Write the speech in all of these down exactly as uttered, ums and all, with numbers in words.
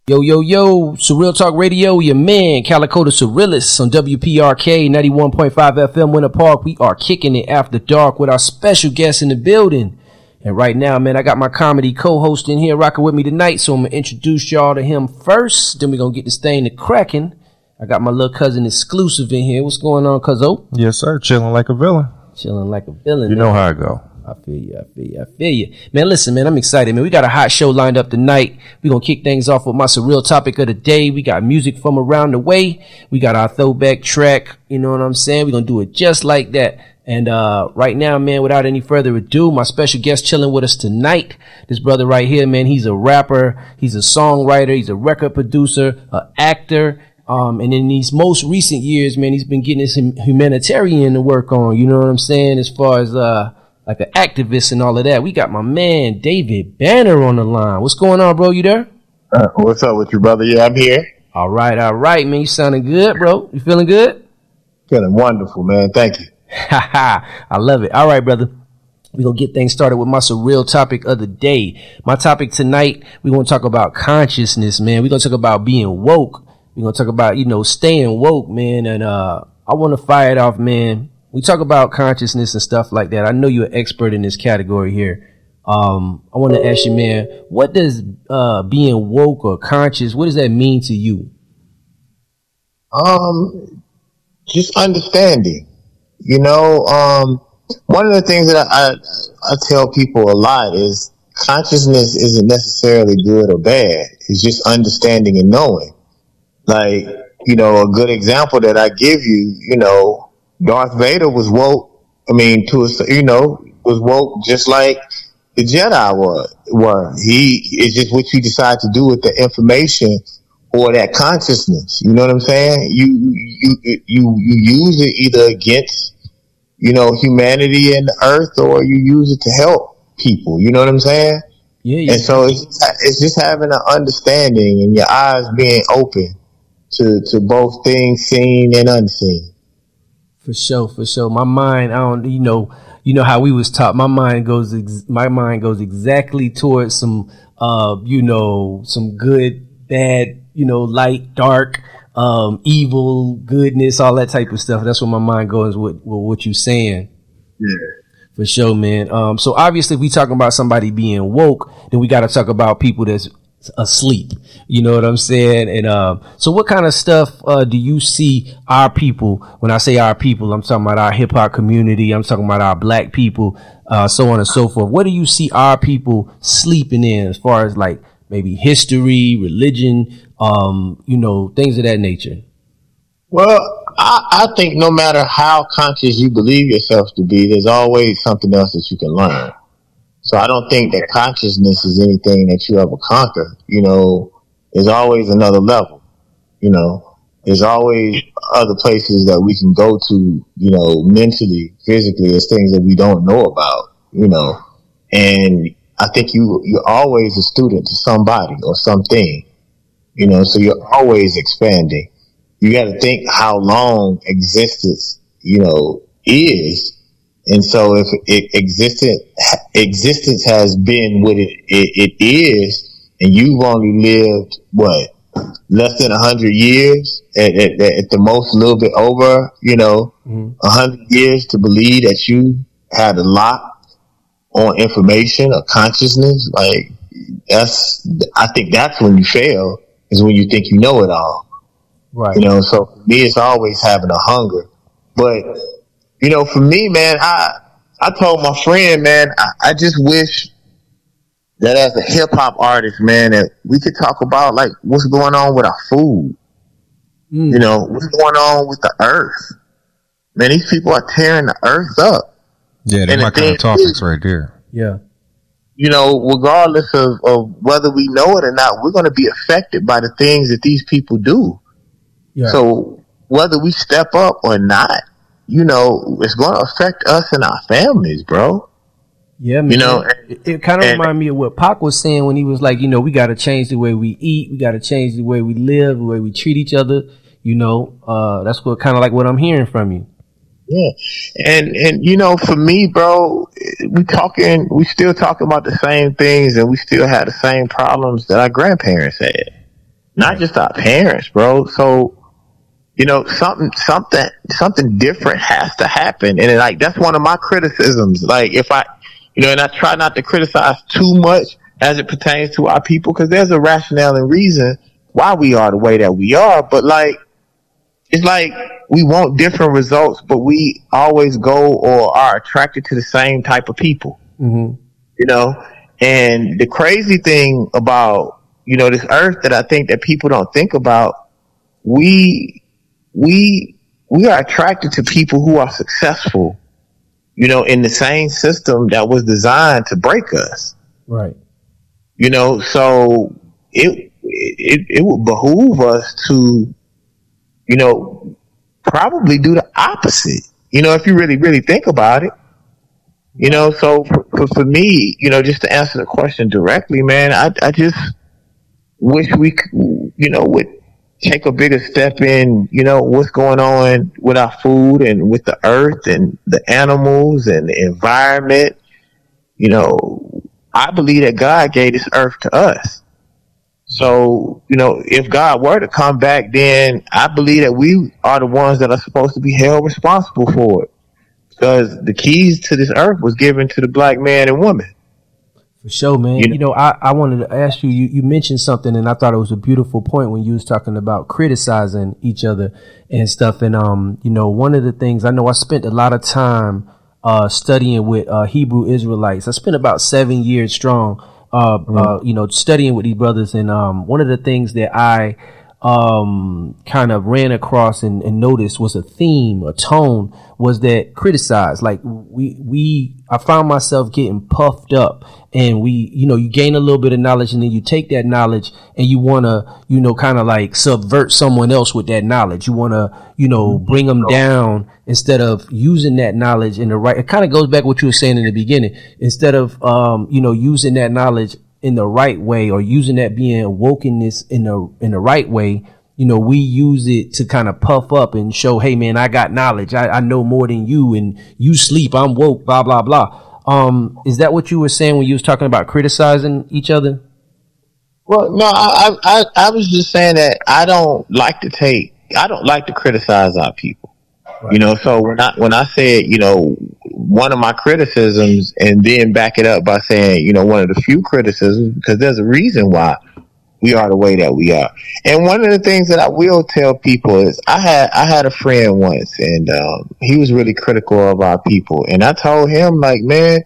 Yo, yo, yo, Surreal Talk Radio, your man, Calico the Surrealist on W P R K ninety-one point five F M, Winter Park. We are kicking it after dark with our special guest in the building. And right now, man, I got my comedy co-host in here rocking with me tonight, so I'm going to introduce y'all to him first. Then we're going to get this thing to cracking. I got my little cousin exclusive in here. What's going on, cuzzo? Yes, sir. Chilling like a villain. Chilling like a villain. You know how I go. I feel you, I feel you, I feel you. Man, listen, man, I'm excited, man. We got a hot show lined up tonight. We're going to kick things off with my surreal topic of the day. We got music from around the way. We got our throwback track, you know what I'm saying? We're going to do it just like that. And uh right now, man, without any further ado, my special guest chilling with us tonight. This brother right here, man, he's a rapper. He's a songwriter. He's a record producer, an actor. Um, and in these most recent years, man, he's been getting his humanitarian to work on, you know what I'm saying? As far as, uh, like an activist and all of that. We got my man, David Banner, on the line. What's going on, bro? You there? Uh, what's up with you, brother? Yeah, I'm here. All right, all right, man. You sounding good, bro. You feeling good? Feeling wonderful, man. Thank you. Ha ha. I love it. All right, brother. We're going to get things started with my surreal topic of the day. My topic tonight, we're going to talk about consciousness, man. We're going to talk about being woke. We're going to talk about, you know, staying woke, man. And uh I want to fire it off, man. We talk about consciousness and stuff like that. I know you're an expert in this category here. Um, I want to ask you, man, what does uh, being woke or conscious, what does that mean to you? Um, just understanding. You know, um, one of the things that I, I, I tell people a lot is consciousness isn't necessarily good or bad. It's just understanding and knowing. Like, you know, a good example that I give you, you know, Darth Vader was woke. I mean, to a, you know, was woke just like the Jedi was. Were he? It's just what you decide to do with the information or that consciousness. You know what I'm saying? You you you you, you use it either against, you know, humanity and the earth, or you use it to help people. You know what I'm saying? Yeah. yeah. And so it's it's just having an understanding and your eyes being open to to both things seen and unseen. For sure, for sure. My mind, I don't, you know, you know how we was taught. My mind goes, ex- my mind goes exactly towards some, uh, you know, some good, bad, you know, light, dark, um, evil, goodness, all that type of stuff. That's what my mind goes with, with what you're saying. Yeah. For sure, man. Um, so obviously, if we talking about somebody being woke, then we got to talk about people that's asleep. You know what I'm saying? And uh, so what kind of stuff uh, do you see our people, when I say our people, I'm talking about our hip hop community, I'm talking about our black people, uh, so on and so forth. What do you see our people sleeping in as far as like maybe history, religion, um, you know, things of that nature? Well, I, I think no matter how conscious you believe yourself to be, there's always something else that you can learn. So I don't think that consciousness is anything that you ever conquer. You know, there's always another level. You know, there's always other places that we can go to, you know, mentally, physically. There's things that we don't know about, you know. And I think you, you're always a student to somebody or something, you know, so you're always expanding. You got to think how long existence, you know, is. And so if it existed, existence has been what it, it, it is, and you've only lived, what, less than a hundred years, at, at, at the most a little bit over, you know, a mm-hmm. hundred years to believe that you had a lot on information or consciousness, like, that's, I think that's when you fail, is when you think you know it all. Right. You know, so for me, it's always having a hunger. But, you know, for me, man, I I told my friend, man, I, I just wish that as a hip hop artist, man, that we could talk about like what's going on with our food. Mm. You know, what's going on with the earth. Man, these people are tearing the earth up. Yeah, that's my kind of topics right there. Yeah. You know, regardless of, of whether we know it or not, we're going to be affected by the things that these people do. Yeah. So whether we step up or not, you know, it's going to affect us and our families, bro. Yeah, man. You know, it, it kind of reminded me of what Pac was saying when he was like, you know, we got to change the way we eat. We got to change the way we live, the way we treat each other. You know, uh, that's what kind of like what I'm hearing from you. Yeah. And, and, you know, for me, bro, we talking, we still talking about the same things, and we still have the same problems that our grandparents had. not just our parents, bro. So, you know, something, something, something different has to happen. And like, that's one of my criticisms. Like, if I, you know, and I try not to criticize too much as it pertains to our people, because there's a rationale and reason why we are the way that we are. But like, it's like we want different results, but we always go or are attracted to the same type of people, mm-hmm. you know? And the crazy thing about, you know, this earth that I think that people don't think about, we, we, we are attracted to people who are successful, you know, in the same system that was designed to break us. Right. You know, so it, it, it would behoove us to, you know, probably do the opposite, you know, if you really, really think about it. You know, so for, for, for me, you know, just to answer the question directly, man, I, I just wish we, could, you know, would take a bigger step in, you know, what's going on with our food and with the earth and the animals and the environment. You know, I believe that God gave this earth to us. So, you know, if God were to come back, then I believe that we are the ones that are supposed to be held responsible for it. Because the keys to this earth was given to the black man and woman. For sure, man. You know, you know I, I wanted to ask you, you, you mentioned something, and I thought it was a beautiful point when you was talking about criticizing each other and stuff. And, um, you know, one of the things, I know I spent a lot of time uh, studying with uh, Hebrew Israelites. I spent about seven years strong, uh, mm-hmm. uh, you know, studying with these brothers. And um, one of the things that I um, kind of ran across and, and noticed was a theme, a tone, was that criticized. Like we, we, I found myself getting puffed up, and we, you know, you gain a little bit of knowledge, and then you take that knowledge and you want to, you know, kind of like subvert someone else with that knowledge. You want to, you know, bring them down instead of using that knowledge in the right. It kind of goes back to what you were saying in the beginning. Instead of, um, you know, using that knowledge in the right way, or using that being awokenness in the, in the right way, you know, we use it to kind of puff up and show, hey, man, I got knowledge. I, I know more than you, and you sleep. I'm woke, blah, blah, blah. Um, is that what you were saying when you was talking about criticizing each other? Well, no, I, I, I was just saying that I don't like to take, I don't like to criticize our people. Right. You know, so when I, when I said, you know, one of my criticisms, and then back it up by saying, you know, one of the few criticisms, because there's a reason why we are the way that we are. And one of the things that I will tell people is I had, I had a friend once, and, um, he was really critical of our people. And I told him, like, man,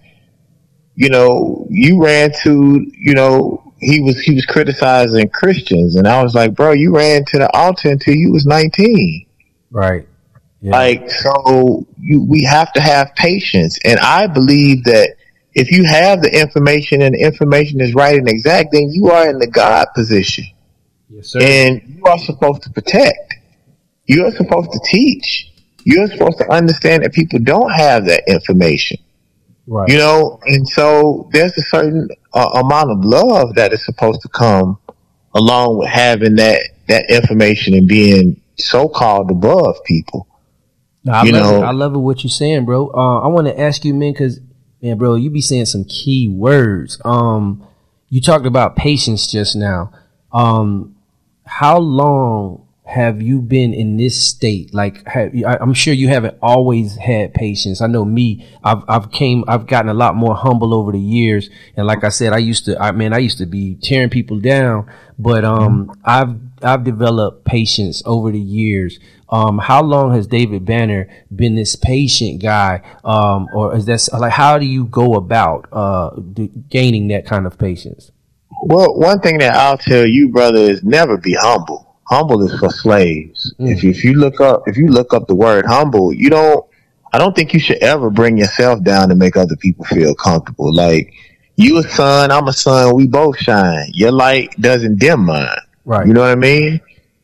you know, you ran to, you know, he was, he was criticizing Christians. And I was like, bro, you ran to the altar until you was nineteen. Right. Yeah. Like, so you, we have to have patience. And I believe that if you have the information and the information is right and exact, then you are in the God position. Yes, sir. And you are supposed to protect. You are supposed to teach. You're supposed to understand that people don't have that information. Right. You know, and so there's a certain uh, amount of love that is supposed to come along with having that, that information and being so-called above people. No, I you love know, it. I love it what you're saying, bro. Uh, I want to ask you, man, because man, bro, you be saying some key words. Um, you talked about patience just now. Um, how long have you been in this state? Like, have, I, I'm sure you haven't always had patience. I know me, I've, I've came, I've gotten a lot more humble over the years. And like I said, I used to, I mean, I used to be tearing people down, but, um, I've, I've developed patience over the years. Um, how long has David Banner been this patient guy? Um, or is that like, how do you go about, uh, d- gaining that kind of patience? Well, one thing that I'll tell you, brother, is never be humble. Humble is for slaves. Mm. If, if you look up, if you look up the word humble, you don't, I don't think you should ever bring yourself down to make other people feel comfortable. Like, you a son, I'm a son, we both shine. Your light doesn't dim mine. Right. You know what I mean?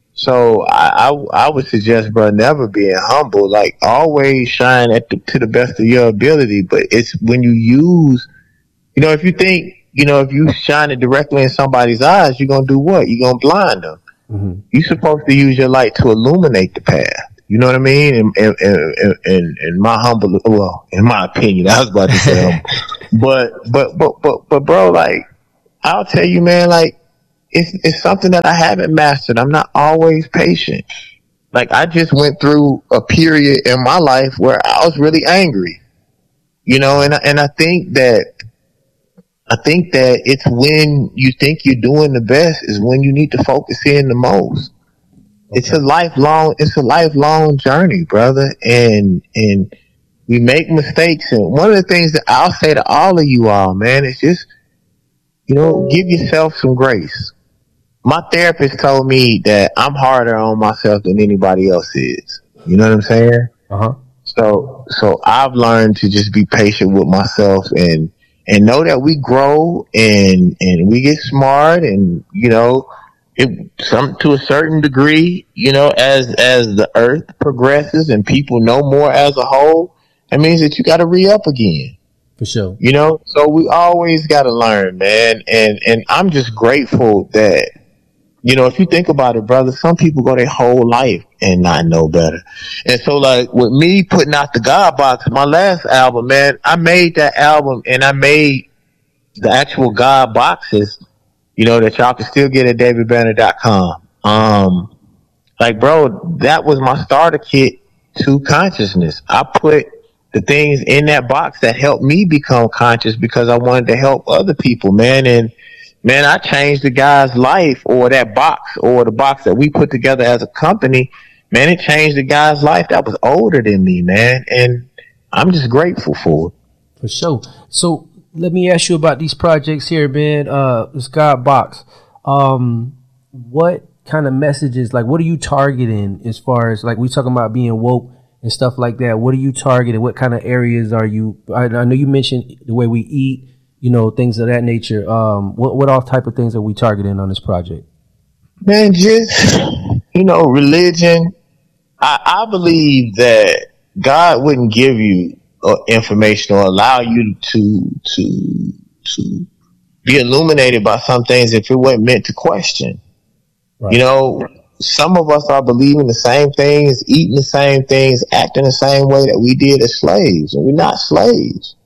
So I, I, I would suggest, bro, never being humble. Like, always shine at the, to the best of your ability. But it's when you use, you know, if you think, you know, if you shine it directly in somebody's eyes, you're going to do what? You're going to blind them. Mm-hmm. You're supposed to use your light to illuminate the path. You know what I mean? In, in, in, in, in my humble, well, in my opinion, I was about to say, but, but, but, but, but, bro, like, I'll tell you, man, like, it's, it's something that I haven't mastered. I'm not always patient. Like, I just went through a period in my life where I was really angry, you know, and, and I think that, I think that it's when you think you're doing the best is when you need to focus in the most. Okay. It's a lifelong, it's a lifelong journey, brother. And, and we make mistakes. And one of the things that I'll say to all of you all, man, is just, you know, give yourself some grace. My therapist told me that I'm harder on myself than anybody else is. You know what I'm saying? Uh-huh. So, so I've learned to just be patient with myself and, and know that we grow and, and we get smart and, you know, it, some, to a certain degree, you know, as, as the earth progresses and people know more as a whole, that means that you got to re-up again. For sure. You know, so we always got to learn, man. And, and I'm just grateful that, you know, if you think about it, brother, some people go their whole life and not know better. And so, like, with me putting out the God Box, my last album, man, I made that album and I made the actual God Boxes, you know, that y'all can still get at david banner dot com. Um, like, bro, that was my starter kit to consciousness. I put the things in that box that helped me become conscious because I wanted to help other people, man. And, man, I changed the guy's life, or that box, or the box that we put together as a company. Man, it changed the guy's life that was older than me, man. And I'm just grateful for it. For sure. So let me ask you about these projects here, man. Uh, this God Box. Um, what kind of messages, like, what are you targeting as far as, like, we talking about being woke and stuff like that? What are you targeting? What kind of areas are you? I, I know you mentioned the way we eat, you know, things of that nature. Um, what, what all type of things are we targeting on this project? Man, just, you know, religion. I, I believe that God wouldn't give you uh, information or allow you to, to, to be illuminated by some things if it wasn't meant to question. Right. You know, some of us are believing the same things, eating the same things, acting the same way that we did as slaves, and we're not slaves.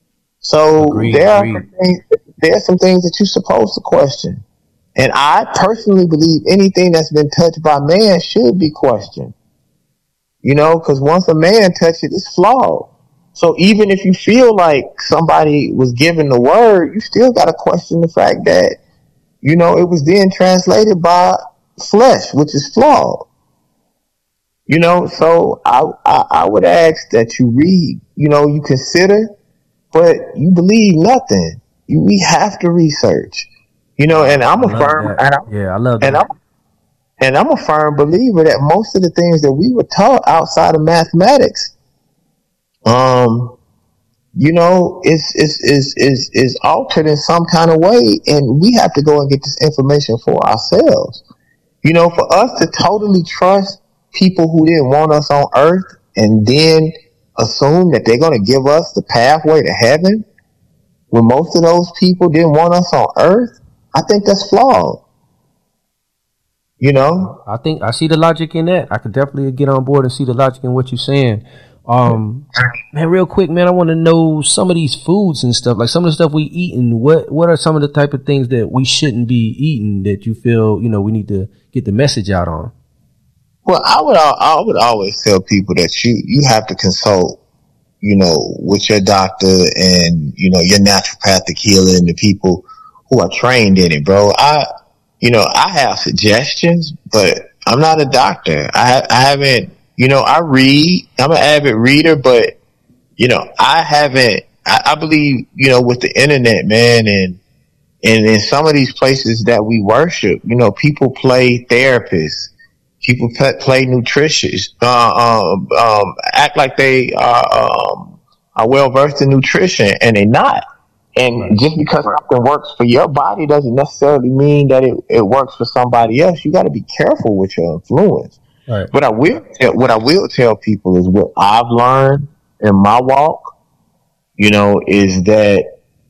So agreed, there are some things, there are some things that you're supposed to question. And I personally believe anything that's been touched by man should be questioned. You know, because once a man touches it, it's flawed. So even if you feel like somebody was given the word, you still got to question the fact that, you know, it was then translated by flesh, which is flawed. You know, so I, I, I would ask that you read, you know, you consider, but you believe nothing. You, we have to research, you know, and I'm a firm, and I'm, yeah, I love that. And I'm, and I'm a firm believer that most of the things that we were taught outside of mathematics, um, you know, is, is, is, is, is altered in some kind of way. And we have to go and get this information for ourselves. You know, for us to totally trust people who didn't want us on earth and then assume that they're going to give us the pathway to heaven when most of those people didn't want us on earth, I think that's flawed. You know? I think I see the logic in that. I could definitely get on board and see the logic in what you're saying. Um, man, real quick, man, I want to know some of these foods and stuff, like some of the stuff we eating. What, what are some of the type of things that we shouldn't be eating that you feel, you know, we need to get the message out on? Well, I would, I would always tell people that you, you have to consult, you know, with your doctor and, you know, your naturopathic healer and the people who are trained in it, bro. I, you know, I have suggestions, but I'm not a doctor. I, I haven't, you know, I read, I'm an avid reader, but, you know, I haven't, I, I believe, you know, with the internet, man, and, and in some of these places that we worship, you know, people play therapists, people play, play nutritionists, uh, um, um, act like they are, um, are well versed in nutrition, and they're not. And right. Just because something works for your body doesn't necessarily mean that it, it works for somebody else. You got to be careful with your influence. Right. What I will tell, what I will tell people is what I've learned in my walk, you know, is that,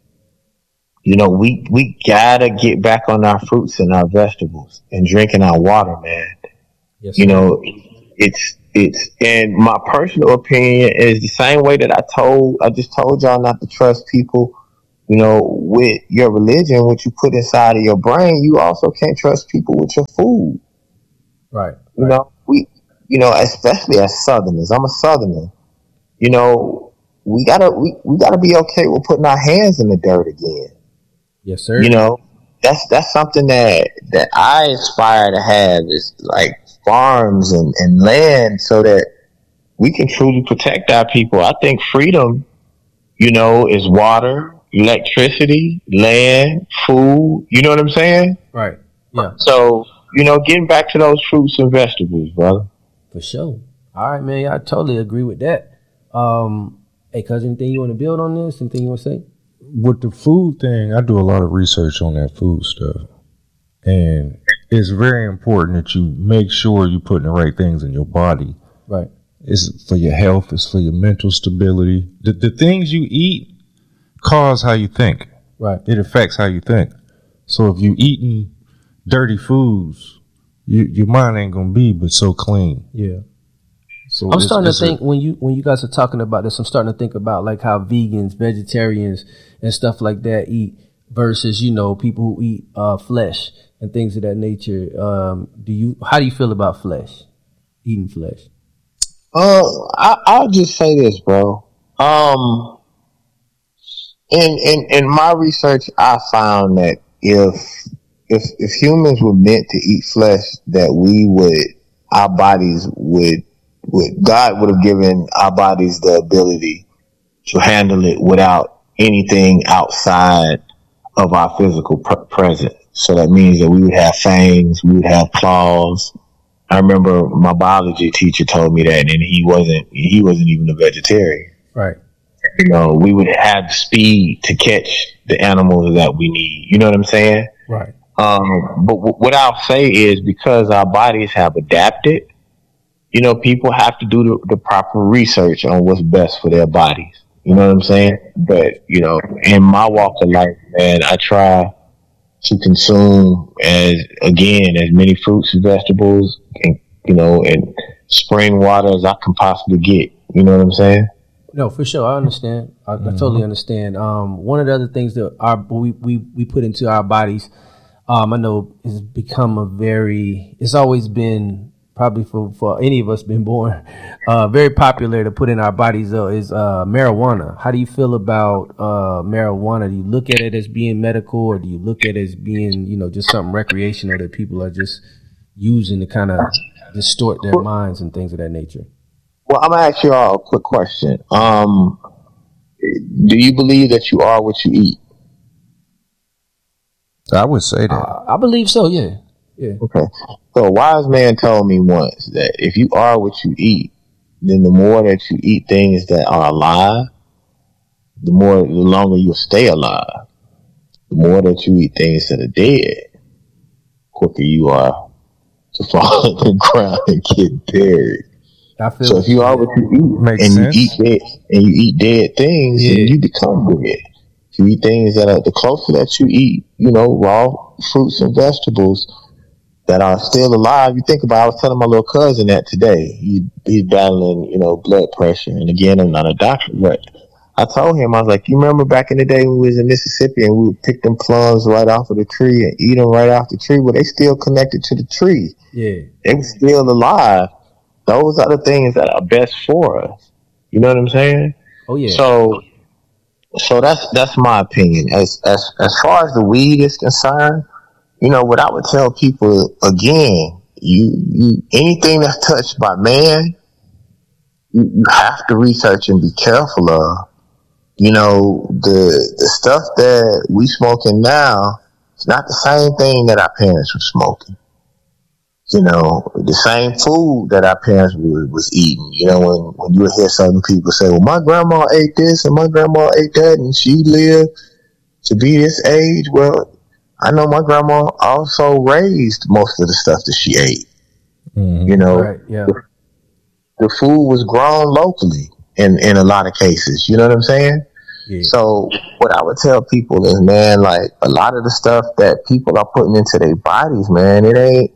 you know, we, we gotta get back on our fruits and our vegetables and drinking our water, man. Yes, you know, it's, it's, and my personal opinion is the same way that I told, I just told y'all not to trust people you know, with your religion, what you put inside of your brain, you also can't trust people with your food. Right. You right. know, we, you know, especially as Southerners, I'm a Southerner, you know, we gotta, we, we gotta be okay with putting our hands in the dirt again. Yes, sir. You know, that's, that's something that, that I aspire to have is like farms and, and land so that we can truly protect our people. I think freedom, you know, is water, electricity, land, food. You know what I'm saying? Right. Yeah. So, you know, getting back to those fruits and vegetables, brother. For sure. All right, man. I totally agree with that. Um, hey, cuz, anything you want to build on this? Anything you want to say? With the food thing, I do a lot of research on that food stuff. And it's very important that you make sure you're putting the right things in your body. Right. It's for your health. It's for your mental stability. The, the things you eat cause how you think. Right. It affects how you think. So if you eating dirty foods, you, your mind ain't gonna be but so clean. Yeah. So I'm starting to think a, when you when you guys are talking about this, I'm starting to think about like how vegans, vegetarians, and stuff like that eat versus, you know, people who eat uh, flesh and things of that nature. Um, do you? How do you feel about flesh? Eating flesh? Uh, I, I'll just say this, bro. Um, in in in my research, I found that if if if humans were meant to eat flesh, that we would our bodies would would God would have given our bodies the ability to handle it without anything outside of our physical pr- presence. So that means that we would have fangs, we would have claws. I remember my biology teacher told me that, and he wasn't he wasn't even a vegetarian. Right. You know, we would have the speed to catch the animals that we need. You know what I'm saying? Right. Um, but w- what I'll say is because our bodies have adapted, you know, people have to do the, the proper research on what's best for their bodies. You know what I'm saying? But, you know, in my walk of life, man, I try to consume as, again, as many fruits and vegetables and, you know, and spring water as I can possibly get. You know what I'm saying? No, for sure. I understand. I, mm-hmm. I totally understand. Um, one of the other things that our we, we, we put into our bodies, um, I know has become a very, it's always been probably for, for any of us been born, uh, very popular to put in our bodies though is, uh, marijuana. How do you feel about, uh, marijuana? Do you look at it as being medical or do you look at it as being, you know, just something recreational that people are just using to kind of distort their minds and things of that nature? Well, I'm gonna ask you all a quick question. Um, do you believe that you are what you eat? I would say that. Uh, I believe so. Yeah. Yeah. Okay. So a wise man told me once that if you are what you eat, then the more that you eat things that are alive, the more, the longer you'll stay alive. The more that you eat things that are dead, the quicker you are to fall on the ground and get buried. I feel so if you are what you eat, Makes and sense. you eat dead, and you eat dead things, yeah. then you become dead. If you eat things that are, the closer that you eat, you know, raw fruits and vegetables that are still alive. You think about, I was telling my little cousin that today. He, he's battling, you know, blood pressure. And again, I'm not a doctor, but I told him, I was like, you remember back in the day when we was in Mississippi and we would pick them plums right off of the tree and eat them right off the tree? Well, they still connected to the tree. Yeah. They were still alive. Those are the things that are best for us. You know what I'm saying? Oh yeah. So, so that's, that's my opinion. As, as, as far as the weed is concerned, you know, what I would tell people again, you, you, anything that's touched by man, you, you have to research and be careful of. You know, the, the stuff that we smoking now, it's not the same thing that our parents were smoking. You know, the same food that our parents were, was eating. You know, when, when you would hear some people say, well, my grandma ate this and my grandma ate that and she lived to be this age. Well, I know my grandma also raised most of the stuff that she ate. Mm-hmm. You know, right, yeah. the, the food was grown locally in, in a lot of cases. You know what I'm saying? Yeah. So what I would tell people is, man, like a lot of the stuff that people are putting into their bodies, man, it ain't,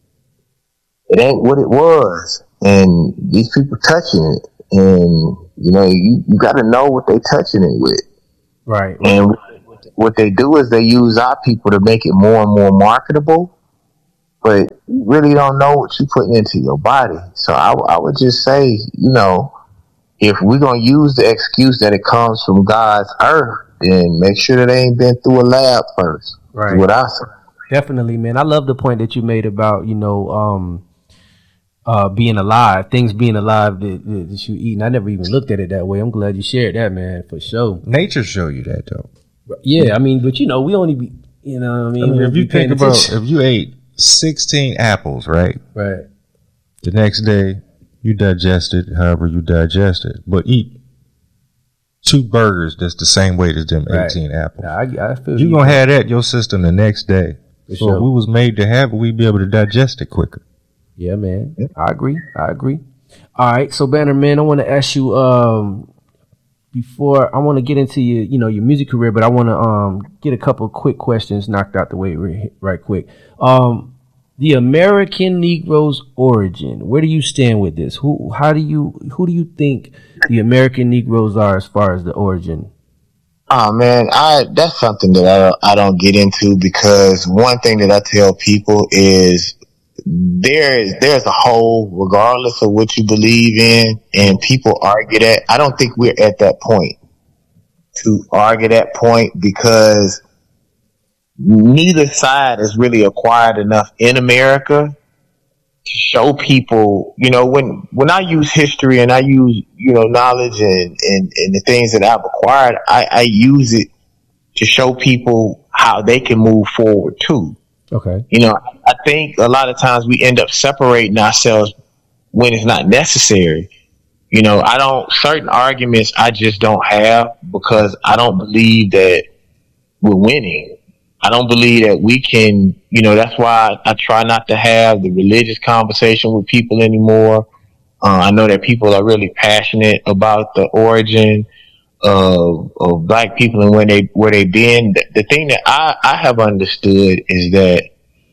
it ain't what it was. And these people touching it. And, you know, you, you got to know what they touching it with. Right. And what they do is they use our people to make it more and more marketable, but you really don't know what you're putting into your body. So I, I would just say, you know, if we're going to use the excuse that it comes from God's earth, then make sure that they ain't been through a lab first. Right. That's what I say. Definitely, man. I love the point that you made about, you know, um, uh, being alive, things being alive that, that you eat. And I never even looked at it that way. I'm glad you shared that, man, for sure. Nature show you that, though. Yeah, I mean, but, you know, we only be, you know what I mean? I mean if you think about, attention. if you ate sixteen apples, right? Right. The next day, you digest it however you digest it. But eat two burgers that's the same weight as them Right. eighteen apples. I, I feel You're going to have that in your system the next day. For so sure. if we was made to have it, we'd be able to digest it quicker. Yeah, man. I agree. I agree. All right. So, Banner, man, I want to ask you, um, before I want to get into your, you know, your music career, but I want to um get a couple of quick questions knocked out the way right, right quick. Um, the American Negro's origin. Where do you stand with this? Who, how do you, who do you think the American Negroes are as far as the origin? Oh man, I that's something that I don't, I don't get into, because one thing that I tell people is there is there's a hole regardless of what you believe in, and people argue that. I don't think we're at that point to argue that point, because neither side has really acquired enough in America to show people, you know, when, when I use history and I use, you know, knowledge and, and, and the things that I've acquired, I, I use it to show people how they can move forward too. Okay. You know, I think a lot of times we end up separating ourselves when it's not necessary. You know, I don't, certain arguments I just don't have, because I don't believe that we're winning. I don't believe that we can, you know, that's why I, I try not to have the religious conversation with people anymore. Uh, I know that people are really passionate about the origin of, of black people and where they, where they've been. The, the thing that I, I have understood is that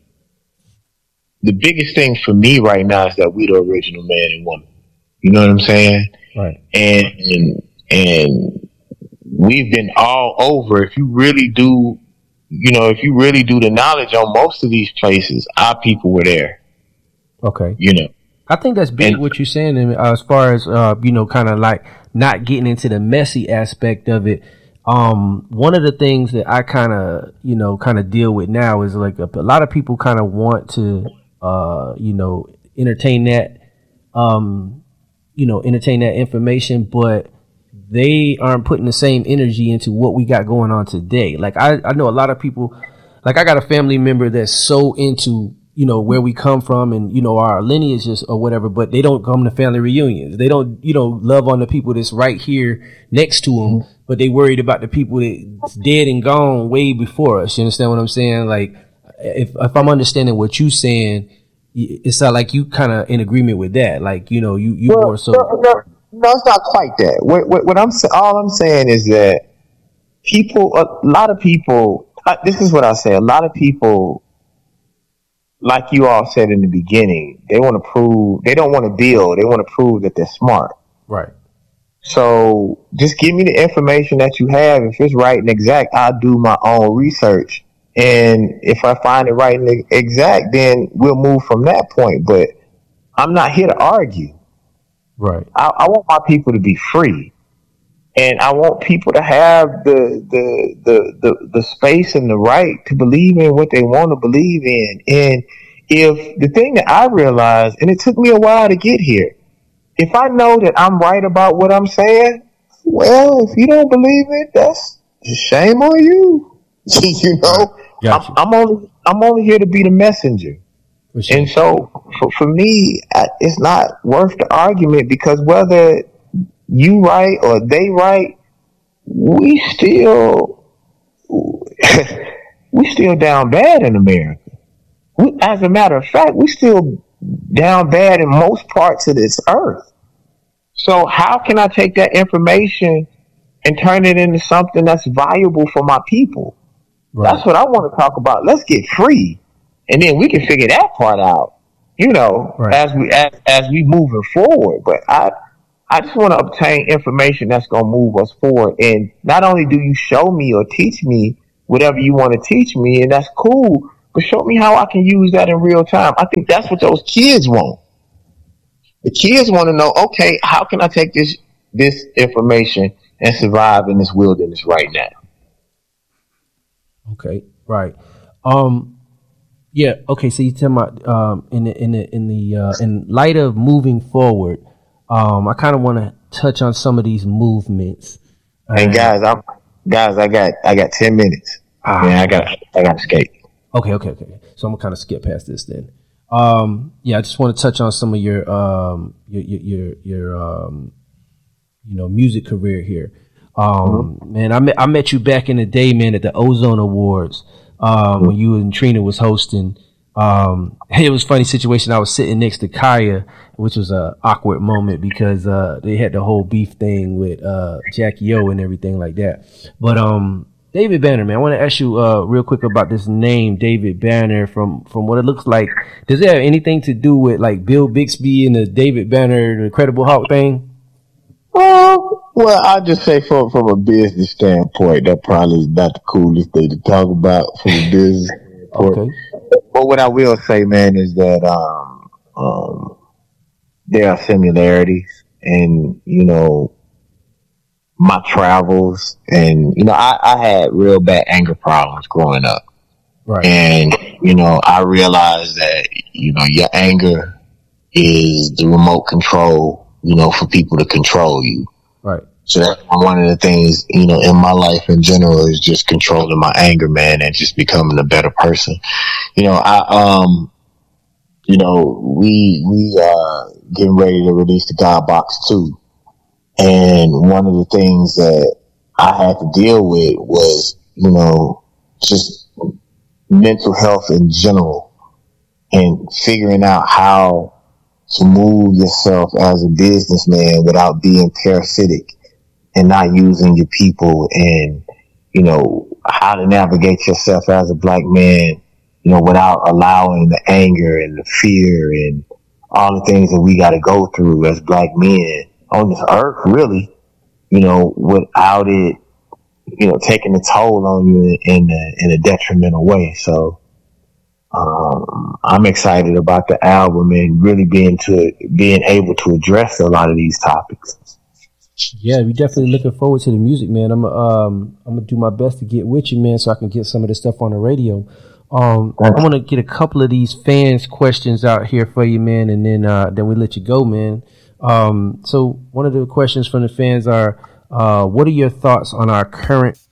the biggest thing for me right now is that we the original man and woman. You know what I'm saying? Right. And, and, and we've been all over. If you really do, you know, if you really do the knowledge on most of these places, our people were there. Okay. You know, I think that's big And- what you're saying, and uh, as far as uh, you know, kind of like not getting into the messy aspect of it. Um, one of the things that I kind of, you know, kind of deal with now is like a, a lot of people kind of want to, uh, you know, entertain that, um, you know, entertain that information, but they aren't putting the same energy into what we got going on today. Like I, I know a lot of people, like I got a family member that's so into, you know, where we come from and, you know, our lineages or whatever, but they don't come to family reunions. They don't, you know, love on the people that's right here next to them, but they worried about the people that's dead and gone way before us. You understand what I'm saying? Like, if, if I'm understanding what you're saying, it's not like you kind of in agreement with that. Like, you know, you, you Well, more so. no, no, no, it's not quite that. What, what, what I'm sa- all I'm saying is that people, a lot of people. Uh, this is what I say. A lot of people, like you all said in the beginning, they want to prove. They don't want to build. They want to prove that they're smart. Right. So just give me the information that you have. If it's right and exact, I'll do my own research. And if I find it right and exact, then we'll move from that point. But I'm not here to argue. Right. I, I want my people to be free, and I want people to have the, the the the the space and the right to believe in what they want to believe in. And if the thing that I realized, and it took me a while to get here, if I know that I'm right about what I'm saying, well, if you don't believe it, that's shame on you. You know, Gotcha. I'm, I'm only I'm only here to be the messenger. For sure. And so, for, for me, I, it's not worth the argument, because whether you right or they right, we still we still down bad in America. We, as a matter of fact, we still down bad in most parts of this earth. So, how can I take that information and turn it into something that's valuable for my people? Right. That's what I want to talk about. Let's get free. And then we can figure that part out, you know, Right. as we as, as we moving forward. But I I just want to obtain information that's going to move us forward. And not only do you show me or teach me whatever you want to teach me, and that's cool. But show me how I can use that in real time. I think that's what those kids want. The kids want to know, okay, how can I take this this information and survive in this wilderness right now? Okay, right. Um, yeah. Okay. So you tell me um, in the in the in the uh, in light of moving forward, um, I kind of want to touch on some of these movements. And uh, guys, I'm guys, I got I got ten minutes. Ah, yeah, I got I got to skate. Okay, okay, okay. So I'm gonna kind of skip past this then. Um, yeah, I just want to touch on some of your, um, your, your, your, your um, you know, music career here. Um, mm-hmm. Man, I met, I met you back in the day, man, at the Ozone Awards, um, mm-hmm. when you and Trina was hosting. Um, it was a funny situation. I was sitting next to Kaya, which was a awkward moment because, uh, they had the whole beef thing with, uh, Jackie O and everything like that. But, um, David Banner, man, I want to ask you uh, real quick about this name, David Banner. From from what it looks like, does it have anything to do with like Bill Bixby and the David Banner, the Incredible Hulk thing? Well, well, I'll just say from from a business standpoint, that probably is not the coolest thing to talk about from a business standpoint. Okay. But what I will say, man, is that um, um, there are similarities, and you know. My travels, and you know, I, I had real bad anger problems growing up, right? And you know, I realized that you know your anger is the remote control, you know, for people to control you, right? So that's one of the things, you know, in my life in general is just controlling my anger, man, and just becoming a better person. You know, I um, you know, we we uh getting ready to release the God Box two. And one of the things that I had to deal with was, you know, just mental health in general and figuring out how to move yourself as a businessman without being parasitic and not using your people, and, you know, how to navigate yourself as a black man, you know, without allowing the anger and the fear and all the things that we got to go through as black men on this earth, really, you know, without it, you know, taking a toll on you in a, in a detrimental way. So, um, I'm excited about the album and really being to, being able to address a lot of these topics. Yeah, we definitely looking forward to the music, man. I'm, um, I'm gonna do my best to get with you, man, so I can get some of this stuff on the radio. Um, I want to get a couple of these fans questions out here for you, man, and then, uh, then we let you go, man. Um, so one of the questions from the fans are, uh, what are your thoughts on our current